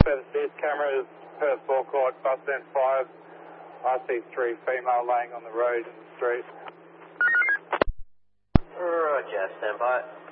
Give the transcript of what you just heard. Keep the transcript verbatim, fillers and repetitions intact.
Further speed cameras, Perth forecourt, bus stand five. I see three female laying on the road in the street. Roger, stand by.